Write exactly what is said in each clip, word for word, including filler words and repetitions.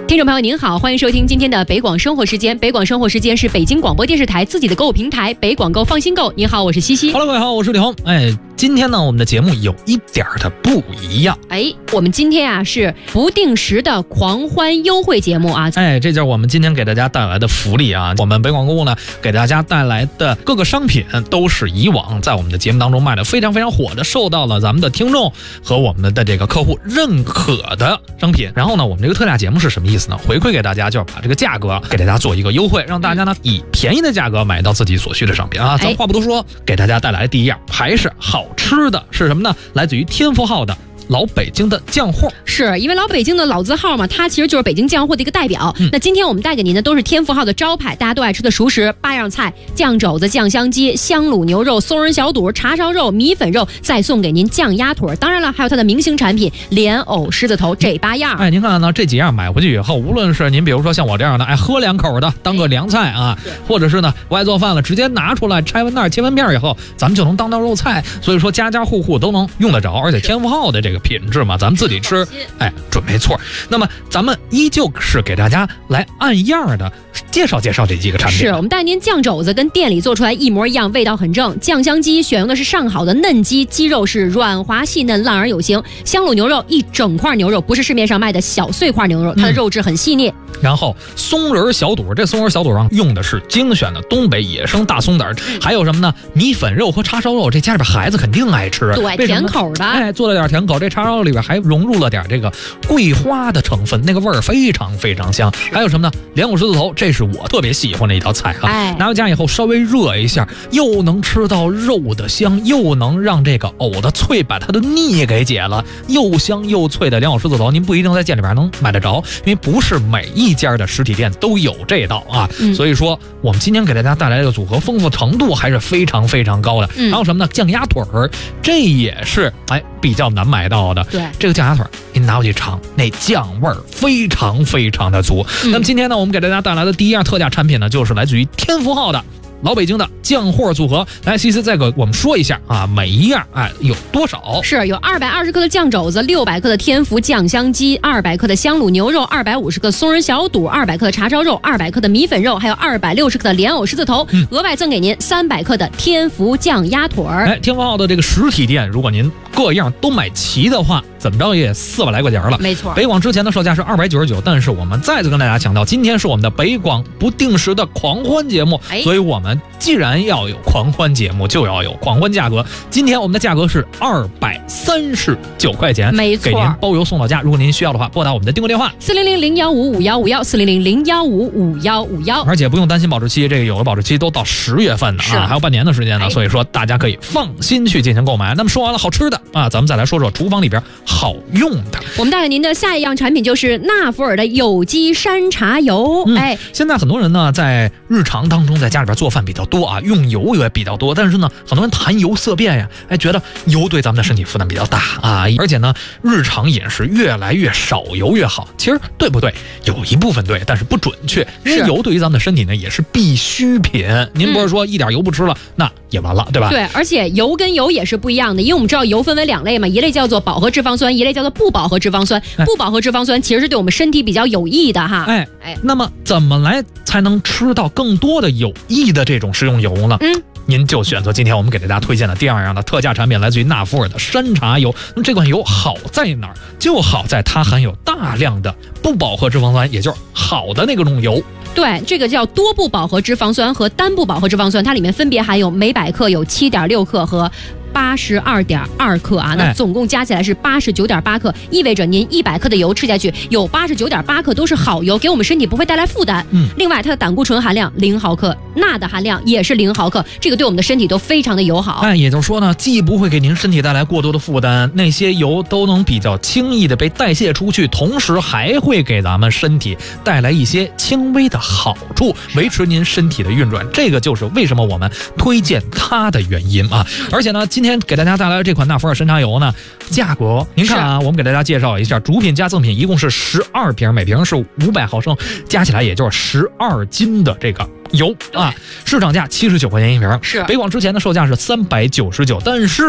听众朋友您好，欢迎收听今天的北广生活时间。北广生活时间是北京广播电视台自己的购物平台，北广购放心购。您好，我是西西。 Hello， 各位好，我是李红。哎，今天呢，我们的节目有一点的不一样。 哎，我们今天啊是不定时的狂欢优惠节目啊。 哎，这就是我们今天给大家带来的福利啊。我们北广购物呢，给大家带来的各个商品都是以往在我们的节目当中卖的非常非常火的，受到了咱们的听众和我们的这个客户认可的商品。然后呢，我们这个特价节目是什么意思呢？回馈给大家，就是把这个价格给大家做一个优惠，让大家呢以便宜的价格买到自己所需的商品啊。咱话不多说，给大家带来的第一样还是好吃的，是什么呢？来自于天福号的老北京的酱货。 是因为老北京的老字号嘛，它其实就是北京酱货的一个代表、嗯、那今天我们带给您的都是天福号的招牌，大家都爱吃的熟食，八样菜：酱肘子、酱香鸡、香卤牛肉、松仁小肚、叉烧肉、米粉肉，再送给您酱鸭腿。当然了，还有它的明星产品莲藕狮子头，这八样。 哎，您看看呢，这几样买回去以后，无论是您比如说像我这样的爱喝两口的，当个凉菜啊，或者是呢不爱做饭了，直接拿出来拆完袋切完片以后，咱们就能当道肉菜。所以说家家户户都能用得着，而且天福号的这个品质嘛，咱们自己吃，哎，准没错。那么咱们依旧是给大家来按样的介绍介绍这几个产品。 是我们带您酱肘子跟店里做出来一模一样，味道很正。酱香鸡选用的是上好的嫩鸡，鸡肉是软滑细嫩，烂而有形。香卤牛肉一整块牛肉，不是市面上卖的小碎块牛肉，它的肉质很细腻。 嗯、然后松仁小肚，这松仁小肚上用的是精选的东北野生大松子、嗯、还有什么呢？米粉肉和叉烧肉，这家里边孩子肯定爱吃， 对，甜口的， 哎，做了点甜口。这叉烧肉里边还融入了点这个桂花的成分，那个味儿非常非常香。还有什么呢？莲藕狮子头，这是我特别喜欢的一道菜哈、 哎。 拿回家以后稍微热一下，又能吃到肉的香，又能让这个藕的脆把它的腻给解了，又香又脆的莲藕狮子头，您不一定在店里边能买得着，因为不是每一家的实体店都有这道啊。嗯、所以说，我们今天给大家带来的组合丰富程度还是非常非常高的。嗯、还有什么呢？酱鸭腿儿，这也是哎比较难买到的。 对， 这个酱鸭腿您拿回去尝，那酱味儿非常非常的足。嗯、那么今天呢，我们给大家带来的第一样特价产品呢，就是来自于天福号的老北京的酱货组合。来，西斯再给我们说一下啊，每一样哎有多少？ 是有二百二十克的酱肘子，六百克的天福酱香鸡，二百克的香卤牛肉，二百五十克松仁小肚，二百克的叉烧肉，二百克的米粉肉，还有二百六十克的莲藕狮子头。嗯、额外赠给您三百克的天福酱鸭腿儿。 哎，天福号的这个实体店，如果您各样都买齐的话，怎么着也四百来块钱了。 没错， 北广之前的售价是二百九十九，但是我们再次跟大家强调，今天是我们的北广不定时的狂欢节目，哎、所以我们既然要有狂欢节目，就要有狂欢价格。今天我们的价格是二百三十九块钱， 没错， 给您包邮送到家。如果您需要的话，拨打我们的订购电话四零零零幺五五幺五幺四零零零幺五五幺五幺， 而且不用担心保质期，这个有的保质期都到十月份呢啊，还有半年的时间呢，所以说大家可以放心去进行购买。那么说完了好吃的啊，咱们再来说说厨房里边好用的。 我们带给您的下一样产品就是纳福尔的有机山茶油。嗯、哎， 现在很多人呢在日常当中在家里边做饭比较多啊，用油也比较多，但是呢，很多人谈油色变呀，哎，觉得油对咱们的身体负担比较大啊，而且呢，日常饮食越来越少油越好。其实对不对？有一部分对，但是不准确，因为油对于咱们的身体呢也是必需品。您不是说一点油不吃了，嗯、那也完了，对吧？ 对，而且油跟油也是不一样的，因为我们知道油分为两类嘛，一类叫做饱和脂肪酸，一类叫做不饱和脂肪酸。哎、不饱和脂肪酸其实是对我们身体比较有益的哈。 哎哎，那么怎么来才能吃到更多的有益的这种食用油呢？嗯。您就选择今天我们给大家推荐的第二样的特价产品，来自于纳福尔的山茶油。那么这款油好在哪儿？就好在它含有大量的不饱和脂肪酸，也就是好的那个种油。 对，这个叫多不饱和脂肪酸和单不饱和脂肪酸，它里面分别含有每百克有 七点六 克和八十二点二克啊，那总共加起来是八十九点八克，意味着您一百克的油吃下去，有八十九点八克都是好油，给我们身体不会带来负担。嗯，另外它的胆固醇含量零毫克，钠的含量也是零毫克，这个对我们的身体都非常的友好。 哎，也就是说呢，既不会给您身体带来过多的负担，那些油都能比较轻易的被代谢出去，同时还会给咱们身体带来一些轻微的好处，维持您身体的运转。这个就是为什么我们推荐它的原因啊！而且呢，今天给大家带来的这款纳福尔山茶油呢，价格您看啊，我们给大家介绍一下，主品加赠品一共是十二瓶，每瓶是五百毫升，加起来也就是十二斤的这个油啊，市场价七十九块钱一瓶， 是北广之前的售价是三百九十九，但是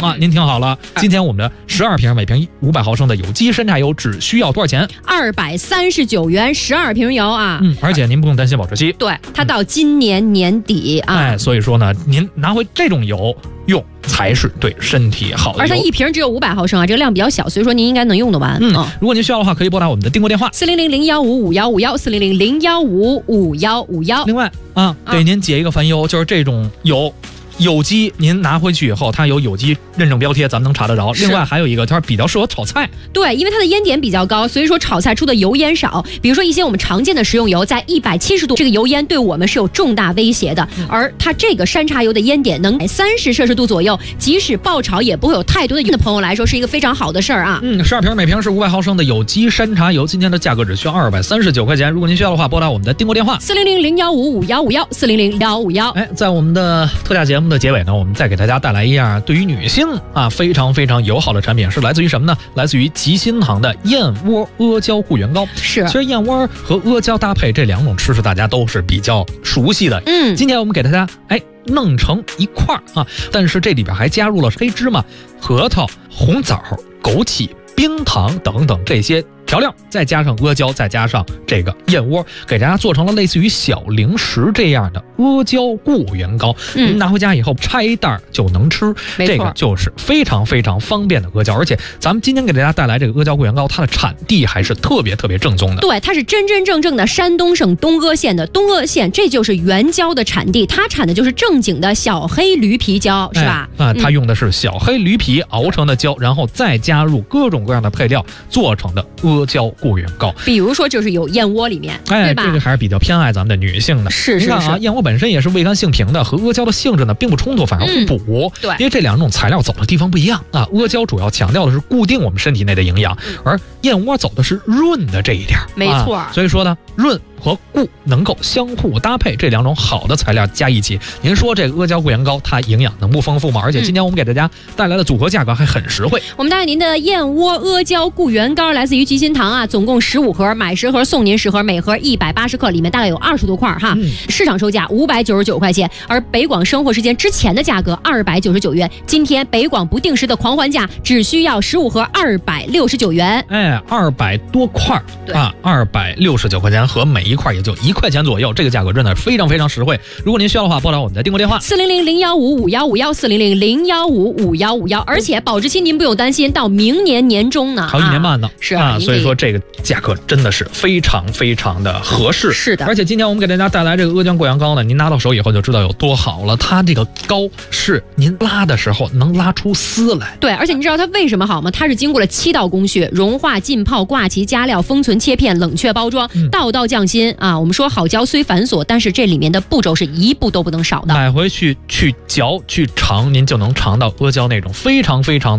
啊，您听好了，今天我们的十二瓶每瓶五百毫升的有机山茶油只需要多少钱？ 二百三十九元，十二瓶油啊。 嗯，而且您不用担心保质期。 对，它到今年年底啊。 哎，所以说呢，您拿回这种油用才是对身体好的油。 而且一瓶只有五百毫升啊，这个量比较小，所以说您应该能用得完。 嗯，嗯如果您需要的话，可以拨打我们的订购电话四零零零幺五五幺五幺四零零零幺五五幺五幺。 另外啊，给您解一个烦忧，就是这种油。有机，您拿回去以后，它有有机认证标贴，咱们能查得着。另外还有一个，它比较适合炒菜。 对，因为它的烟点比较高，所以说炒菜出的油烟少。比如说一些我们常见的食用油，在一百七十度，这个油烟对我们是有重大威胁的。嗯、而它这个山茶油的烟点能三十摄氏度左右，即使爆炒也不会有太多的油的朋友来说，是一个非常好的事儿啊。 嗯，十二瓶每瓶是五百毫升的有机山茶油，今天的价格只需要二百三十九块钱。如果您需要的话，拨打我们的订购电话四零零零幺五五幺五幺四零零幺五幺。 哎，在我们的特价节目的结尾呢，我们再给大家带来一样对于女性啊非常非常友好的产品，是来自于什么呢？来自于吉心堂的燕窝阿胶固元膏。 是， 其实燕窝和阿胶搭配这两种吃食，大家都是比较熟悉的。 嗯， 今天我们给大家哎弄成一块儿啊，但是这里边还加入了黑芝麻、核桃、红枣、枸杞、冰糖等等这些调料，再加上阿胶，再加上这个燕窝，给大家做成了类似于小零食这样的阿胶固元膏。嗯，您拿回家以后拆袋就能吃，这个就是非常非常方便的阿胶。而且咱们今天给大家带来这个阿胶固元膏，它的产地还是特别特别正宗的。 对，它是真真正正的山东省东阿县的东阿县，这就是原胶的产地，它产的就是正经的小黑驴皮胶，是吧？ 哎、啊，它用的是小黑驴皮熬成的胶，然后再加入各种各样的配料做成的阿胶固元膏。 比如说就是有燕窝里面， 哎， 对吧？ 这个还是比较偏爱咱们的女性的。 是是是， 啊，燕窝本身也是味甘性平的，和阿胶的性质呢并不冲突，反而互补。 嗯、对， 因为这两种材料走的地方不一样啊。阿胶主要强调的是固定我们身体内的营养，嗯、而燕窝走的是润的这一点。 没错、 啊，所以说呢，润和固能够相互搭配，这两种好的材料加一起，您说这个阿胶固元膏它营养能不丰富吗？而且今天我们给大家带来的组合价格还很实惠。 我们带您的燕窝阿胶固元膏来自于吉心堂啊，总共十五盒，买十盒送您十盒，每盒一百八十克，里面大概有二十多块哈。嗯、市场售价五百九十九块钱，而北广生活时间之前的价格二百九十九元，今天北广不定时的狂欢价，只需要十五盒二百六十九元。 哎，二百多块啊，二百六十九块钱和每一块也就一块钱左右，这个价格真的非常非常实惠。如果您需要的话，拨打我们的订购电话四零零零幺五五幺五幺四零零零幺五五幺五幺，而且保质期您不用担心，到明年年中呢， 还有一年半呢。 啊是啊，所以说这个价格真的是非常非常的合适。 是的， 而且今天我们给大家带来这个阿胶固元膏呢，您拿到手以后就知道有多好了。它这个膏是您拉的时候能拉出丝来。 对，而且你知道它为什么好吗？它是经过了七道工序：融化、浸泡、挂起、加料、封存、切片、冷却包装，嗯、道道匠心啊。我们说好胶虽繁琐，但是这里面的步骤是一步都不能少的。 买回去去嚼去尝，您就能尝到阿胶那种非常非常